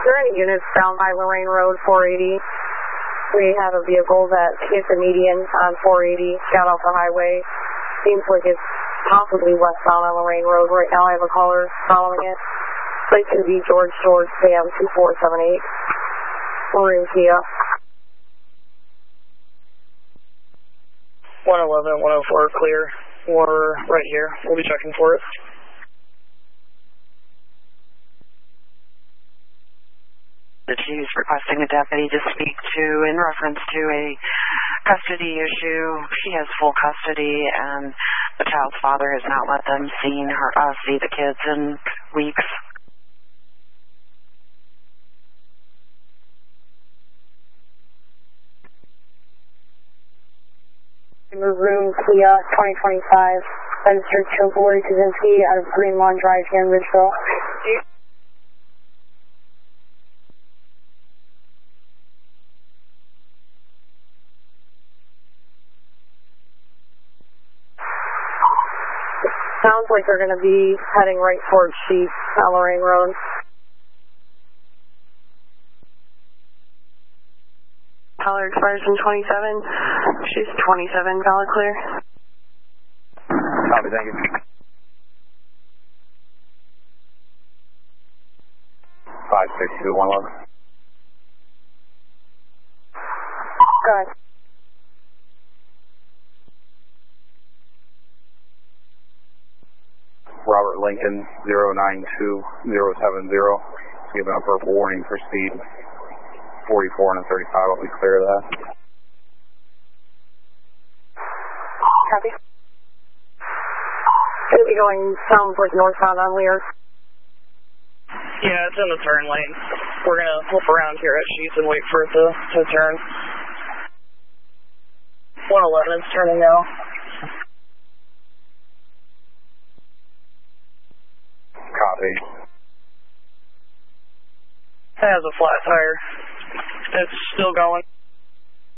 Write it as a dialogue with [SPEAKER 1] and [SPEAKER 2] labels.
[SPEAKER 1] there any units down by Lorraine Road, 480? We have a vehicle that hit the median on 480, got off the highway. Seems like it's possibly westbound on Lorraine Road. Right now I have a caller following it. Plate can be George Sam 2478. Maroon Kia.
[SPEAKER 2] 111, 104, clear. We're right here. We'll be checking for it.
[SPEAKER 3] The chief's requesting a deputy to speak to in reference to a custody issue. She has full custody, and the child's father has not let them see the kids in weeks.
[SPEAKER 1] Maroon Kia 2025, registered to Lori Kaczynski out of Green Lawn Drive here in Ridgeville. Sounds like they're going to be heading right towards Sheep on Lorraine Road. Caller expires in 27. She's 27, valid clear.
[SPEAKER 4] Copy, thank you. 56211.
[SPEAKER 1] Go ahead.
[SPEAKER 4] Robert Lincoln 092070. Giving a verbal warning for speed 44 and a 35. I'll be clear of that.
[SPEAKER 1] Copy. Should be going, sounds like northbound on Lear.
[SPEAKER 2] Yeah, it's in the turn lane. We're going to flip around here at Sheets and wait for it to turn. 111 is turning now.
[SPEAKER 4] Copy.
[SPEAKER 2] It has a flat tire. It's still going.